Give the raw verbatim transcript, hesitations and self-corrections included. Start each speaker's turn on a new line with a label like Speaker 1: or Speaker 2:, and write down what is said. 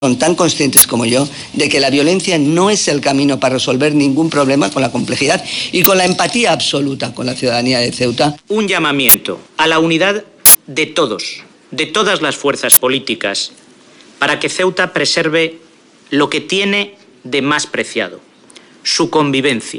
Speaker 1: son tan conscientes como yo de que la violencia no es el camino para resolver ningún problema, con la complejidad y con la empatía absoluta con la ciudadanía de Ceuta.
Speaker 2: Un llamamiento a la unidad de todos, de todas las fuerzas políticas, para que Ceuta preserve lo que tiene de más preciado, su convivencia.